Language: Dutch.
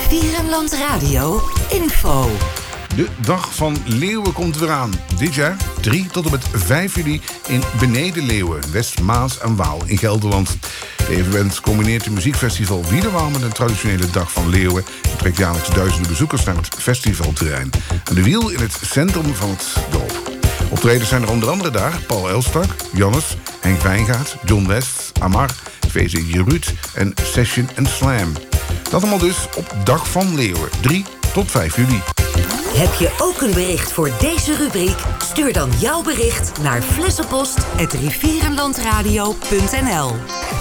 Rivierenland Radio info. De Dag van Leeuwen komt weer aan. Dit jaar 3 tot en met 5 juli in Beneden Leeuwen, West Maas en Waal in Gelderland. Het evenement combineert het muziekfestival Wielerwaal met een traditionele Dag van Leeuwen en trekt jaarlijks duizenden bezoekers naar het festivalterrein. Aan de Wiel in het centrum van het dorp. Optredens zijn er onder andere daar Paul Elstak, Jannes, Henk Wijngaard, John West, Amar, VZ Jeruut en Session and Slam. Dat allemaal dus op Dag van Leeuwen, 3 tot 5 juli. Heb je ook een bericht voor deze rubriek? Stuur dan jouw bericht naar flessenpost@rivierenlandradio.nl.